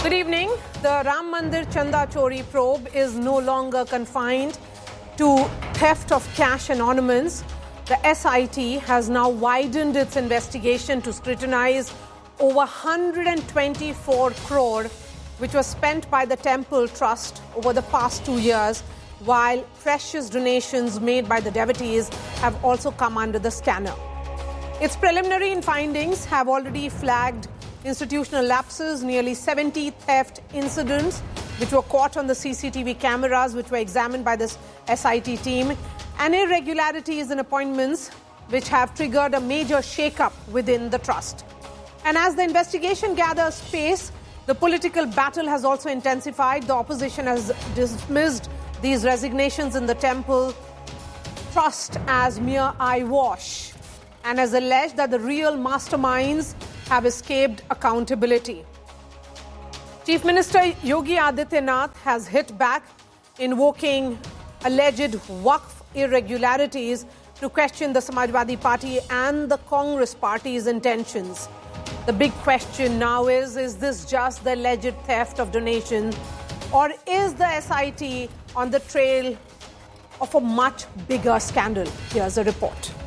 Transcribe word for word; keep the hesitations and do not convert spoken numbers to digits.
Good evening. The Ram Mandir Chanda Chori probe is no longer confined to theft of cash and ornaments. The S I T has now widened its investigation to scrutinize over one hundred twenty-four crore which was spent by the Temple Trust over the past two years, while precious donations made by the devotees have also come under the scanner. Its preliminary findings have already flagged institutional lapses, nearly seventy theft incidents which were caught on the C C T V cameras which were examined by this S I T team, and irregularities in appointments which have triggered a major shake-up within the trust. And as the investigation gathers pace, the political battle has also intensified. The opposition has dismissed these resignations in the Temple Trust as mere eyewash and has alleged that the real masterminds have escaped accountability. Chief Minister Yogi Adityanath has hit back, invoking alleged Waqf irregularities to question the Samajwadi Party and the Congress Party's intentions. The big question now is, is this just the alleged theft of donations, or is the S I T on the trail of a much bigger scandal? Here's a report.